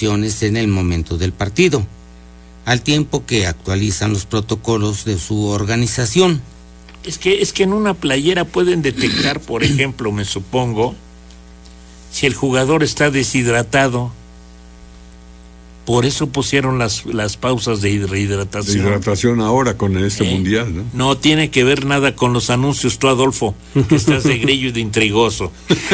situaciones en el momento del partido, al tiempo que actualizan los protocolos de su organización. Es que en una playera pueden detectar, por ejemplo, me supongo, si el jugador está deshidratado. Por eso pusieron las pausas de rehidratación. De hidratación ahora con este mundial, ¿no? No tiene que ver nada con los anuncios, tú, Adolfo, que estás de grillo y de intrigoso.